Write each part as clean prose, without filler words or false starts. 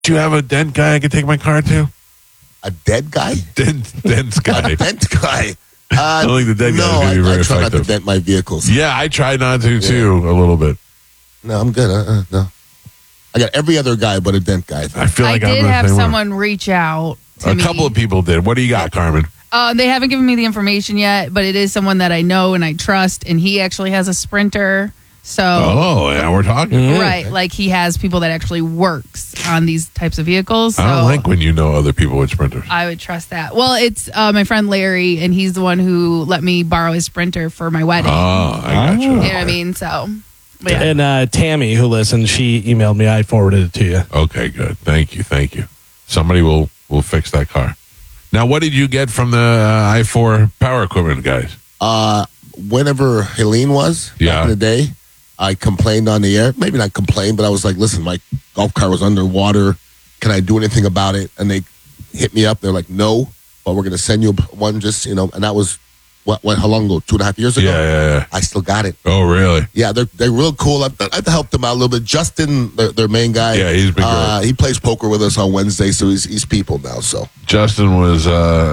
Do you have a dent guy I could take my car to? A dead guy? Dent guy. A dent guy. I don't think the dead no, guy's going to be very I try effective. not to dent my vehicles. Yeah, I try not to, too, a little bit. No, I'm good. No. I got every other guy but a dent guy. I feel like I did I'm have the same way. someone reach out to A me. couple of people did. What do you got, Carmen? They haven't given me the information yet, but it is someone that I know and I trust, and he actually has a Sprinter. So, Yeah, we're talking. right, like he has people that actually works on these types of vehicles. So I don't like when you know other people with sprinters. I would trust that. Well, it's my friend Larry, and he's the one who let me borrow his Sprinter for my wedding. Oh, I got you. You know what I mean? So, but yeah. And Tammy, who listens, she emailed me. I forwarded it to you. Okay, good. Thank you. Somebody will fix that car. Now, what did you get from the I4 power equipment guys? Whenever Helene was back in the day, I complained on the air. Maybe not complained, but I was like, listen, my golf car was underwater. Can I do anything about it? And they hit me up. They're like, no, but we're going to send you one just, and that was, how long ago? 2.5 years ago? Yeah. I still got it. Oh, really? Yeah, they're real cool. I've helped them out a little bit. Justin, their main guy. Yeah, he's been great. He plays poker with us on Wednesday, so he's people now. So Justin was,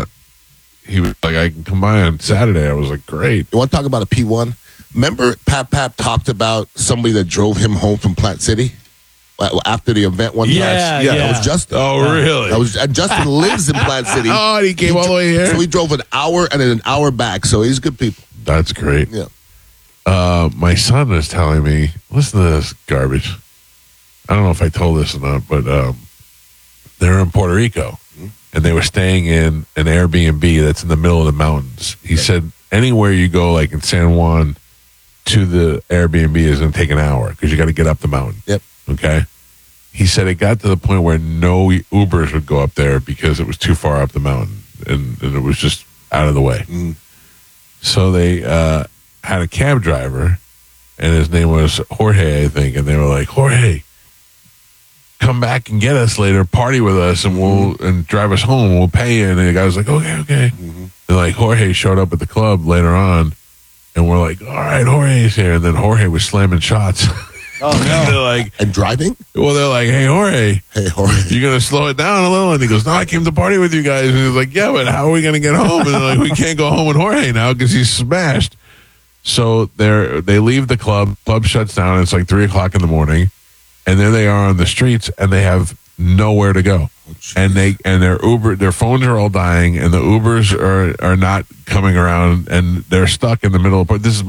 he was like, I can come by on Saturday. I was like, great. you want to talk about a P1? Remember Pap talked about somebody that drove him home from Plant City after the event one time? Yeah. That was Justin. Oh, really? And Justin lives in Plant City. Oh, and he came all the way here? So he drove an hour and then an hour back. So he's good people. That's great. Yeah. My son was telling me, listen to this garbage. I don't know if I told this or not, but they're in Puerto Rico, and they were staying in an Airbnb that's in the middle of the mountains. He said anywhere you go, like in San Juan, to the Airbnb is going to take an hour because you got to get up the mountain. Yep. Okay. He said it got to the point where no Ubers would go up there because it was too far up the mountain, and it was just out of the way. So they had a cab driver, and his name was Jorge, I think, and they were like, Jorge, come back and get us later, party with us, and we'll drive us home. We'll pay you. And the guy was like, okay. And like Jorge showed up at the club later on, and we're like, all right, Jorge's here. And then Jorge was slamming shots. Oh, no. They're like, And driving? well, they're like, hey, Jorge, Hey, Jorge. you going to slow it down a little? And he goes, no, I came to party with you guys. And he's like, yeah, but how are we going to get home? And they're like, we can't go home with Jorge now because he's smashed. So they leave the club. Club shuts down. It's like 3 o'clock in the morning. And there they are on the streets, and they have nowhere to go. And their phones are all dying, and the Ubers are not coming around, and they're stuck in the middle of. But this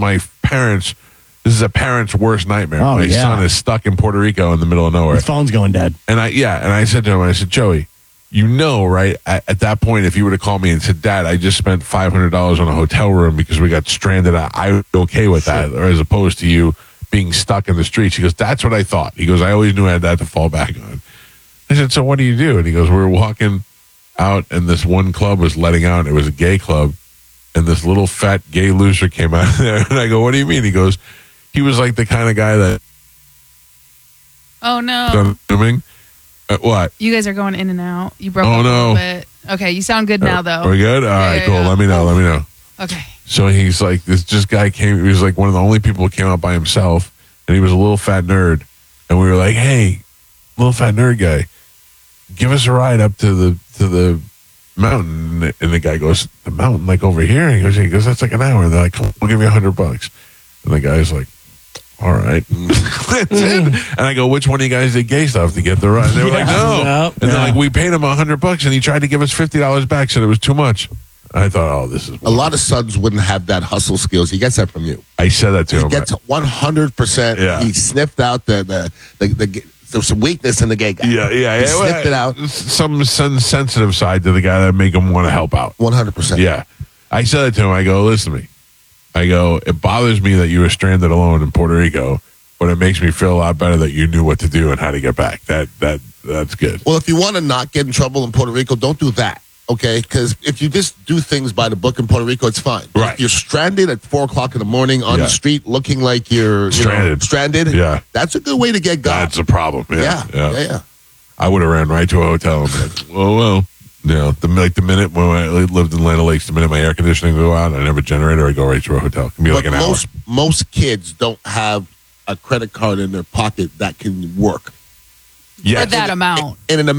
is a parent's worst nightmare. Oh, my yeah. son is stuck in Puerto Rico in the middle of nowhere. His phone's going dead. And I said to him, I said, Joey, right? At that point, if you were to call me and said, Dad, I just spent $500 on a hotel room because we got stranded, I would be okay with that, or as opposed to you being stuck in the streets. He goes, that's what I thought. He goes, I always knew I had that to fall back on. I said, so what do you do? And he goes, we were walking out, and this one club was letting out. It was a gay club, and this little fat gay loser came out of there. And I go, what do you mean? He goes, he was like the kind of guy that Oh no! done filming. What? You guys are going in and out. You broke Oh, up a no. little bit. Okay, you sound good now though. Are we good? All right, yeah, cool. yeah. Let me know. Okay. So he's like, this guy came, he was like one of the only people who came out by himself, and he was a little fat nerd. And we were like, hey, little fat nerd guy, give us a ride up to the mountain. And the guy goes, the mountain, like over here? He goes, that's like an hour. And they're like, we'll give you $100. And the guy's like, all right. That's it. And I go, which one of you guys did gay stuff to get the ride? And they were like, no. No. And they're like, we paid him $100, and he tried to give us $50 back, said it was too much. I thought, oh, this is. A lot of sons wouldn't have that hustle skills. He gets that from you. I said that to He him. gets 100%. Yeah. He sniffed out there's some weakness in the gay guy. Yeah. He sniffed it out. Some sensitive side to the guy that make him want to help out. 100%. Yeah. I said it to him. I go, listen to me. I go, it bothers me that you were stranded alone in Puerto Rico, but it makes me feel a lot better that you knew what to do and how to get back. That's good. Well, if you want to not get in trouble in Puerto Rico, don't do that. Okay, because if you just do things by the book in Puerto Rico, it's fine. Right. If you're stranded at 4 o'clock in the morning on Yeah. the street, looking like you're stranded. Yeah. That's a good way to get got. That's a problem. Yeah. I would have ran right to a hotel and been like, well. You know, the minute when I lived in Atlanta Lakes, the minute my air conditioning go out, I never generator, I go right to a hotel. It can be like an hour. Most kids don't have a credit card in their pocket that can work. for that amount. And in